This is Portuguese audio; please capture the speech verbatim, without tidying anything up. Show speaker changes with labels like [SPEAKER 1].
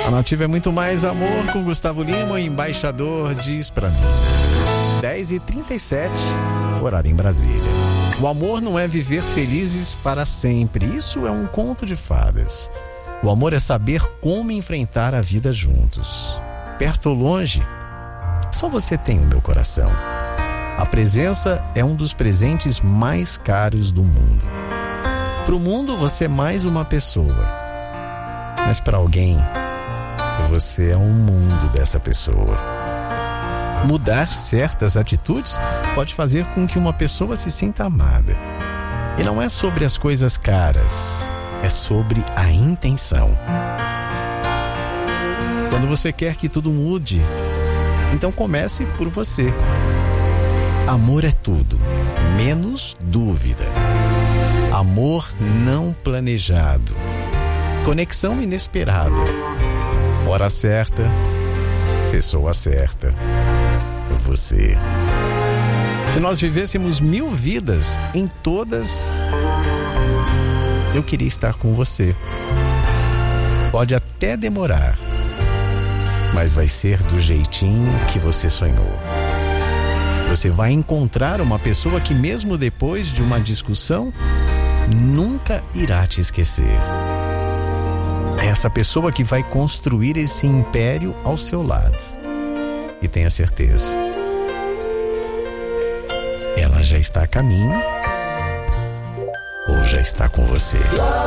[SPEAKER 1] A Nativa é muito mais amor com Gustavo Lima, o embaixador diz pra mim. dez e trinta e sete, horário em Brasília. O amor não é viver felizes para sempre. Isso é um conto de fadas. O amor é saber como enfrentar a vida juntos. Perto ou longe, só você tem o meu coração. A presença é um dos presentes mais caros do mundo. Para o mundo, você é mais uma pessoa. Mas para alguém, você é um mundo dessa pessoa. Mudar certas atitudes pode fazer com que uma pessoa se sinta amada. E não é sobre as coisas caras, é sobre a intenção. Quando você quer que tudo mude, então comece por você. Amor é tudo, menos dúvida. Amor não planejado. Conexão inesperada. Hora certa, pessoa certa. Você. Se nós vivêssemos mil vidas, em todas, eu queria estar com você. Pode até demorar, mas vai ser do jeitinho que você sonhou. Você vai encontrar uma pessoa que, mesmo depois de uma discussão, nunca irá te esquecer. É essa pessoa que vai construir esse império ao seu lado. E tenha certeza, ela já está a caminho ou já está com você.